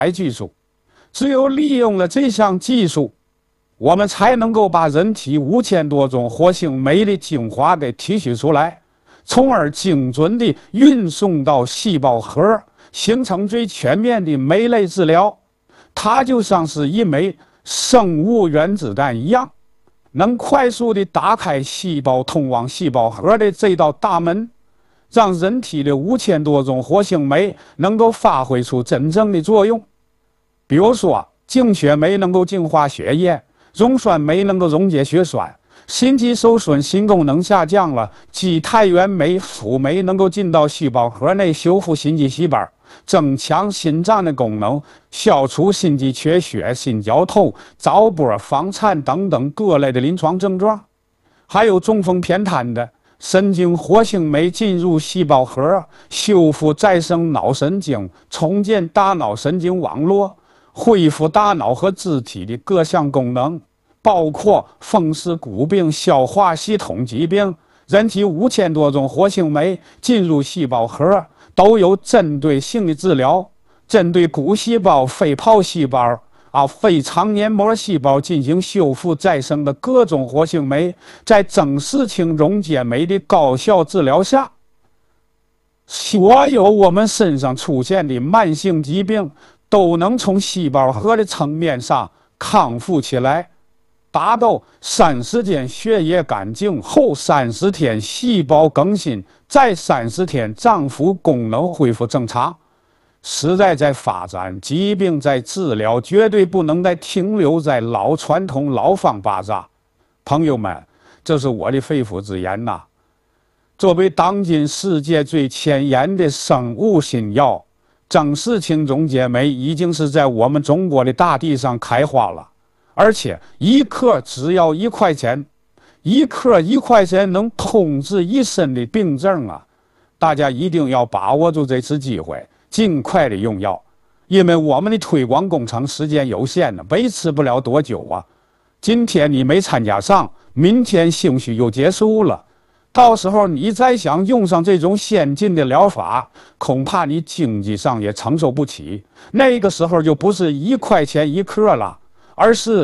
技术。只有利用了这项技术，我们才能够把人体5000多种活性酶的精华给提取出来，从而精准地运送到细胞核，形成最全面的酶类治疗。它就像是一枚生物原子弹一样，能快速地打开细胞通往细胞核的这道大门，让人体的5000多种活性酶能够发挥出真正的作用。比如说，净血酶能够净化血液，溶酸酶能够溶解血栓，心肌受损、心功能下降了，肌肽原酶、辅酶能够进到细胞核内修复心肌细胞，增强心脏的功能，消除心肌缺血、心绞痛、早搏、房颤等等各类的临床症状。还有中风偏瘫的神经活性酶进入细胞核，修复再生脑神经，重建大脑神经网络，恢复大脑和肢体的各项功能，包括风湿骨病、消化系统疾病。人体5000多种活性酶进入细胞核，都有针对性的治疗，针对骨细胞、肺泡细胞、肺肠黏膜细胞进行修复再生的各种活性酶，在增视氢溶解酶的高效治疗下，所有我们身上出现的慢性疾病都能从细胞核的层面上康复起来，达到30天血液干净后30天细胞更新，再30天脏腑功能恢复正常。时代在发展，疾病在治疗，绝对不能再停留在老传统、老方法上。朋友们，这是我的肺腑之言呐。作为当今世界最前沿的生物新药，增视氢溶解酶已经是在我们中国的大地上开花了，而且一克只要1块钱，1克1块钱能通治一身的病症啊！大家一定要把握住这次机会，尽快的用药，因为我们的推广工程时间有限呢，维持不了多久啊。今天你没参加上，明天兴许又结束了。到时候你再想用上这种先进的疗法，恐怕你经济上也承受不起。那个时候就不是1块钱1克了，而是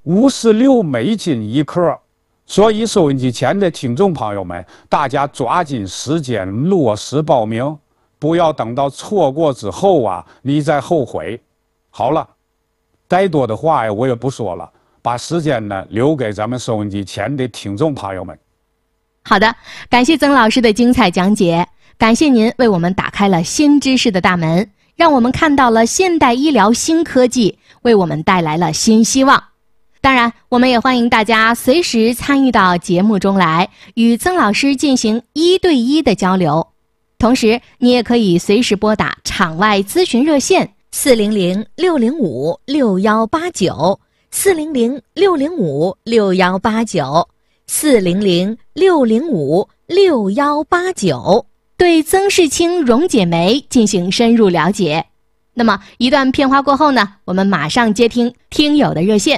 56美金1克。所以收音机前的听众朋友们，大家抓紧时间落实报名，不要等到错过之后啊，你再后悔。好了，再多的话呀，我也不说了，把时间呢留给咱们收音机前的听众朋友们。 好的，感谢曾老师的精彩讲解，感谢您为我们打开了新知识的大门，让我们看到了现代医疗新科技，为我们带来了新希望。当然，我们也欢迎大家随时参与到节目中来，与曾老师进行1对1的交流。同时，你也可以随时拨打场外咨询热线400-605-6189，400-605-6189，对增视氢溶解酶进行深入了解。那么一段片花过后呢，我们马上接听听友的热线。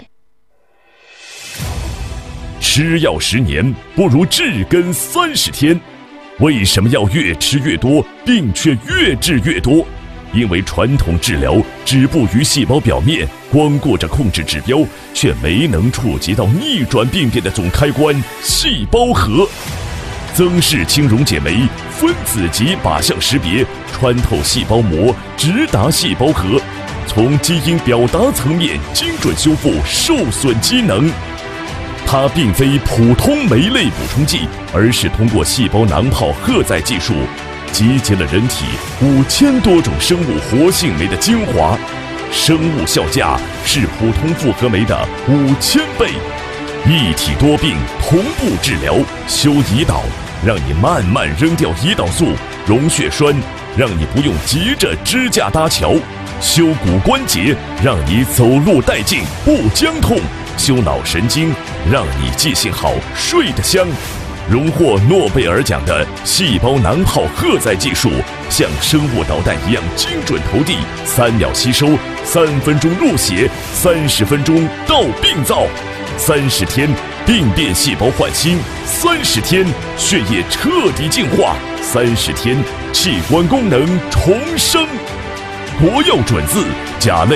吃药10年不如治根30天。为什么要越吃越多，病却越治越多？因为传统治疗止步于细胞表面，光顾着控制指标，却没能触及到逆转病变的总开关——细胞核。增视氢溶解酶分子级靶向识别，穿透细胞膜，直达细胞核，从基因表达层面精准修复受损机能。它并非普通酶类补充剂，而是通过细胞囊泡荷载技术，集结了人体5000多种生物活性酶的精华，生物效价是普通复合酶的5000倍。一体多病，同步治疗，修胰岛，让你慢慢扔掉胰岛素；溶血栓，让你不用急着支架搭桥；修骨关节，让你走路带劲不僵痛；修脑神经，让你记性好睡得香。荣获诺贝尔奖的细胞囊泡荷载技术，像生物导弹一样精准投递，3秒吸收，3分钟入血，30分钟到病灶，30天病变细胞换新，30天血液彻底净化，30天器官功能重生。 国药准字，甲类